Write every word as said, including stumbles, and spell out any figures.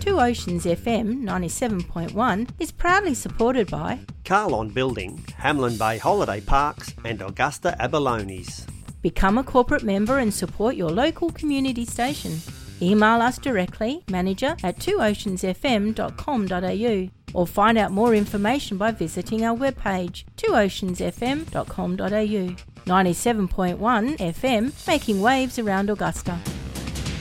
Two Oceans F M ninety-seven point one is proudly supported by Carlon Building, Hamlin Bay Holiday Parks and Augusta Abalones. Become a corporate member and support your local community station. Email us directly, manager at two oceans f m dot com dot a u, or find out more information by visiting our webpage, two oceans f m dot com dot a u. ninety-seven point one F M, making waves around Augusta.